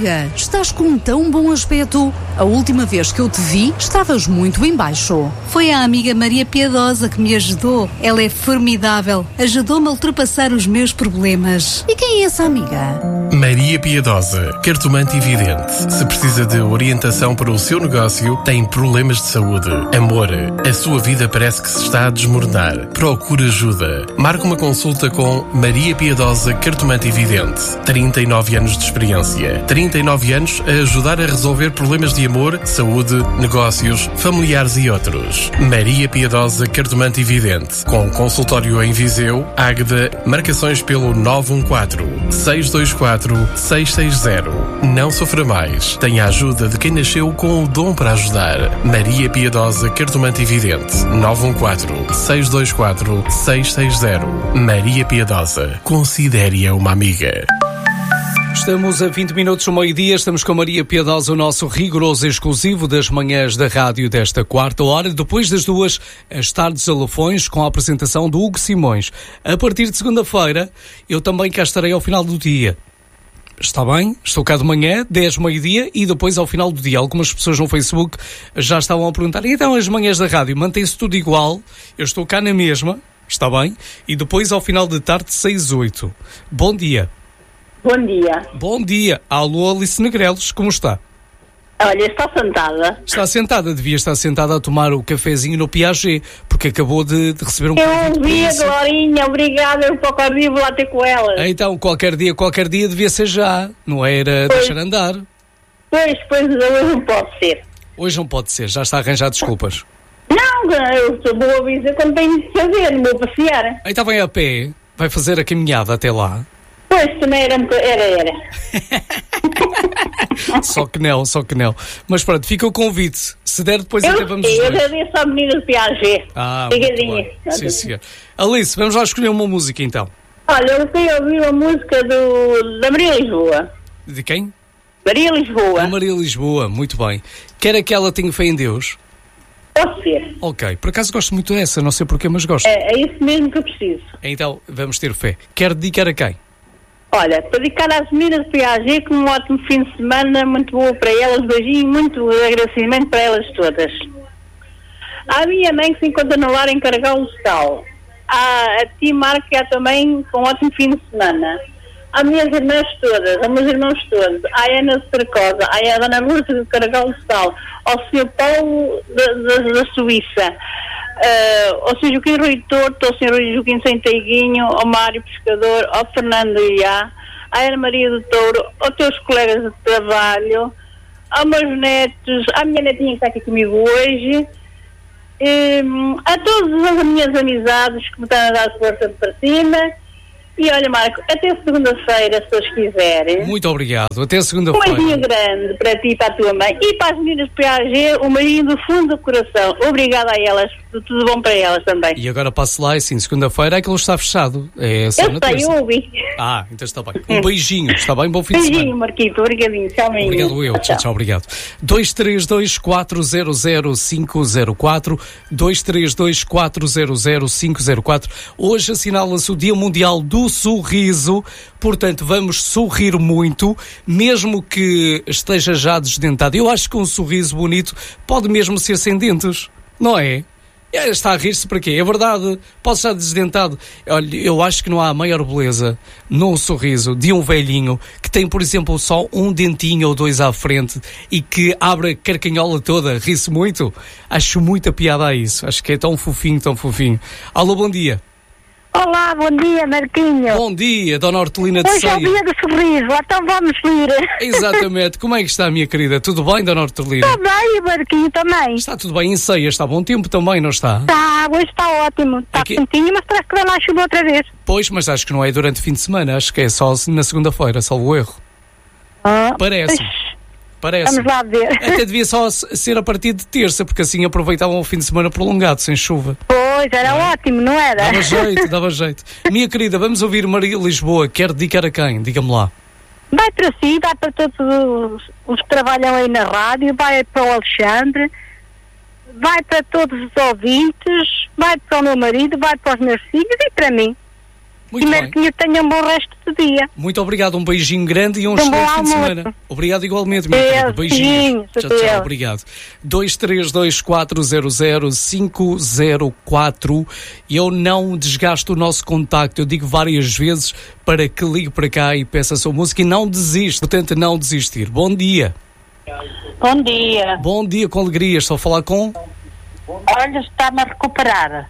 amiga, estás com tão bom aspecto. A última vez que eu te vi, estavas muito em baixo. Foi a amiga Maria Piedosa que me ajudou. Ela é formidável. Ajudou-me a ultrapassar os meus problemas. E quem é essa amiga? Maria Piedosa, cartomante e vidente. Se precisa de orientação para o seu negócio, tem problemas de saúde, amor, a sua vida parece que se está a desmoronar. Procure ajuda. Marque uma consulta com Maria Piedosa, cartomante e vidente. 39 anos de experiência. 39 anos a ajudar a resolver problemas de amor, saúde, negócios, familiares e outros. Maria Piedosa, cartomante e vidente. Com consultório em Viseu, Águeda, marcações pelo 914-624-660. Não sofra mais. Tenha a ajuda de quem nasceu com o dom para ajudar. Maria Piedosa, cartomante e vidente. 914-624-660. Maria Piedosa. Considere-a uma amiga. Estamos a 20 minutos do meio-dia, estamos com Maria Piedosa, o nosso rigoroso exclusivo das manhãs da rádio desta quarta hora. Depois das 2, as tardes a Lafões, com a apresentação do Hugo Simões. A partir de segunda-feira, eu também cá estarei ao final do dia. Está bem? Estou cá de manhã, 10 meio-dia e depois ao final do dia. Algumas pessoas no Facebook já estavam a perguntar, então as manhãs da rádio, mantém-se tudo igual? Eu estou cá na mesma, está bem? E depois ao final de tarde, 6-8. Bom dia. Bom dia. Bom dia. Alô, Alice Negrelos, como está? Olha, está sentada. Está sentada, devia estar sentada a tomar o cafezinho no Piaget, porque acabou de receber um Eu convite. ouvi a Glorinha, obrigada, eu qualquer dia vou lá ter com ela. Então, qualquer dia devia ser já, não era deixar andar. Pois, hoje não pode ser. Hoje não pode ser, já está a arranjar desculpas. Não, eu sou boa a dizer quando tenho de fazer, não vou passear. Então vem a pé, vai fazer a caminhada até lá. Pois, também era. Só que não. Mas pronto, fica o convite. Se der, depois até vamos os Eu dois. agradeço à menina do Piaget. Obrigadinha. Sim, senhor. Alice, vamos lá escolher uma música então. Olha, eu queria ouvir a música da Maria Lisboa. De quem? Maria Lisboa. A Maria Lisboa, muito bem. Quer aquela Tenho Fé em Deus? Pode ser. Ok, por acaso gosto muito dessa, não sei porquê, mas gosto. É isso mesmo que eu preciso. Então, vamos ter fé. Quer dedicar a quem? Olha, para dedicar às meninas de Piaget, com um ótimo fim de semana, muito boa para elas, beijinho, muito agradecimento para elas todas. À minha mãe que se encontra no lar em Carregal do Sal. A ti, Marco, que há também com um ótimo fim de semana. Às minhas irmãs todas, aos meus irmãos todos, à Ana de Sarcosa, à Dona Lúcia de Carregal do Sal, ao Sr. Paulo da Suíça, ao Sr. Joaquim Rui Torto, ao Sr. Joaquim Santeiguinho, ao Mário Pescador, ao Fernando Iá, à Ana Maria do Touro, aos teus colegas de trabalho, aos meus netos, à minha netinha que está aqui comigo hoje, a todas as minhas amizades que me estão a dar força para cima. E olha, Marco, até segunda-feira, se Deus quiserem. Muito obrigado, até Um segunda-feira. beijinho grande para ti e para a tua mãe. E para as meninas de Piaget, um beijinho do fundo do coração. Obrigada a elas, tudo bom para elas também. E agora passo lá, assim, segunda-feira aquilo está fechado. É só na terça. Eu ouvi. Então está bem. Um beijinho, está bem? Bom fim de semana. Beijinho, Marquito, obrigadinho. Tchau, menino. Obrigado eu, tchau, obrigado. 232-400-504, 232-400-504. Hoje assinala-se o Dia Mundial do Sorriso, portanto vamos sorrir muito, mesmo que esteja já desdentado. Eu acho que um sorriso bonito pode mesmo ser sem dentes, não é? Está a rir-se para quê? É verdade, pode estar desdentado. Olha, eu acho que não há maior beleza num sorriso de um velhinho que tem, por exemplo, só um dentinho ou dois à frente e que abre a carcanhola toda, ri-se muito. Acho muita piada a isso. Acho que é tão fofinho, tão fofinho. Alô, bom dia. Olá, bom dia, Marquinho. Bom dia, Dona Hortelina de Hoje é o Ceia. dia do sorriso, então vamos ir. Exatamente. Como é que está, minha querida? Tudo bem, Dona Hortelina? Está bem, Marquinho também. Está tudo bem em Ceia, está bom tempo também, não está? Está, hoje está ótimo. Está Aqui- quentinho, mas parece que vai lá chuva outra vez. Pois, mas acho que não é durante o fim de semana, acho que é só na segunda-feira, salvo erro. Parece. Vamos lá ver. Até devia só ser a partir de terça, porque assim aproveitavam o fim de semana prolongado, sem chuva. Pois, era ótimo, não era? Dava jeito. Minha querida, vamos ouvir Maria Lisboa. Quer dedicar a quem? Diga-me lá. Vai para si, vai para todos os que trabalham aí na rádio, vai para o Alexandre, vai para todos os ouvintes, vai para o meu marido, vai para os meus filhos e para mim. E Marquinhos, tenha um bom resto do dia. Muito obrigado, um beijinho grande e um bom excelente fim de almoço. semana. Obrigado igualmente, minha querida. Beijinhos. Tchau, tchau, obrigado. 232400504. Eu não desgasto o nosso contacto, eu digo várias vezes para que ligue para cá e peça a sua música e não desiste, portanto não desistir. Bom dia. Bom dia. Bom dia, com alegria. Estou a falar com... Olha, está-me a recuperar.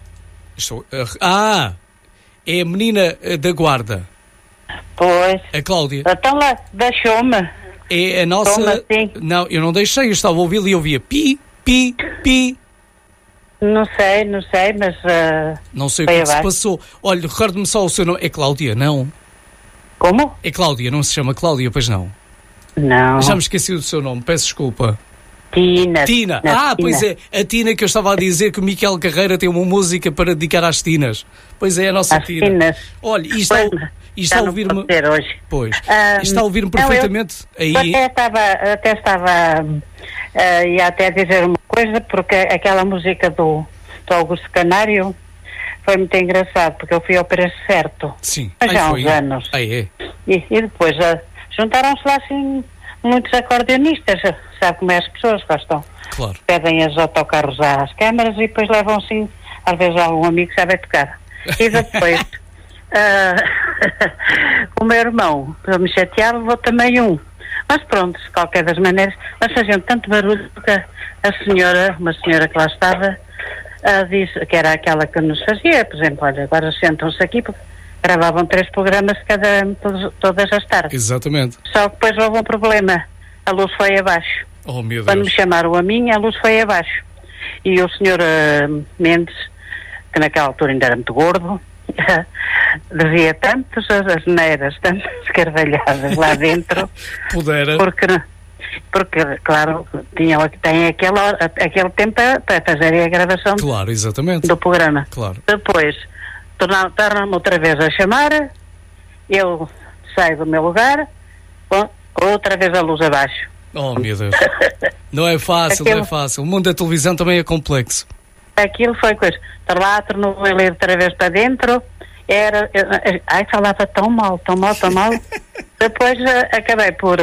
É a menina da guarda. Pois. A Cláudia. Então lá, deixou-me. É a nossa... Como assim? Não, eu não deixei, eu estava a ouvi-la e ouvia pi, pi, pi. Não sei, mas... Não sei o que se passou. Olha, recordo-me só o seu nome. É Cláudia, não? Como? É Cláudia, não se chama Cláudia, pois não? Não. Já me esqueci do seu nome, peço desculpa. Tina. Tina. Pois é, a Tina que eu estava a dizer que o Miquel Carreira tem uma música para dedicar às Tinas. Pois é, a nossa As Tina. Tinas. Olha, e está a ouvir-me... hoje. Pois. Está a ouvir-me perfeitamente. Eu até estava ia até dizer uma coisa, porque aquela música do Augusto Canário foi muito engraçado, porque eu fui ao preço certo. Sim. Já há uns anos. É. E depois juntaram-se lá assim muitos acordeonistas, sabe como é, as pessoas gostam. Claro. Pedem os autocarros às câmaras e depois levam assim, às vezes algum amigo que sabe tocar. E depois o meu irmão, para me chatear, levou também um. Mas pronto, de qualquer das maneiras, mas faziam tanto barulho que uma senhora que lá estava, disse que era aquela que nos fazia, por exemplo, olha, agora sentam-se aqui, porque gravavam 3 programas todas as tardes. Exatamente. Só que depois houve um problema, a luz foi abaixo. Oh, meu Deus. Quando me chamaram a mim, a luz foi abaixo. E o senhor Mendes, que naquela altura ainda era muito gordo, dizia tantas asneiras, tantas escarvalhadas lá dentro. Pudera. Porque claro, tem aquele tempo para fazer a gravação, claro, exatamente, do programa. Claro. Depois tornaram-me outra vez a chamar, eu saio do meu lugar, outra vez a luz abaixo. Oh, meu Deus. Não é fácil, não é fácil. O mundo da televisão também é complexo. Aquilo foi coisa. Tornou ele outra vez para dentro. Falava tão mal. Depois acabei por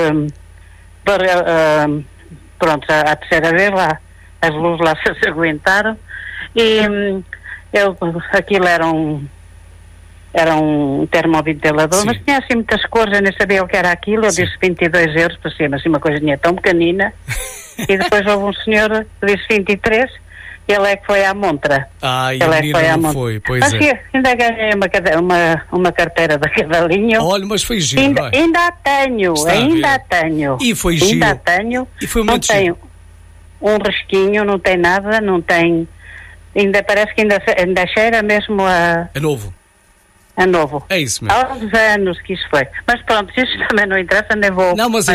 pronto, a terceira vez lá, as luzes lá se aguentaram e aquilo era um termoventilador. Sim. Mas tinha assim muitas cores, eu nem sabia o que era aquilo. Eu disse 22 euros, parecia assim uma coisinha tão pequenina. E depois houve um senhor que disse 23, e ele é que foi à montra. E a menina não foi, pois mas é. Ainda ganhei uma carteira da Cavalinho. Olha, mas foi giro, não é? Ainda tenho. E foi giro. Ainda tenho. E foi muito giro. Não tem um risquinho, não tem nada, não tem... Ainda parece que ainda cheira mesmo a... É novo. É novo. É isso mesmo. Há uns anos que isso foi. Mas pronto, isso também não interessa, nem vou... Não, mas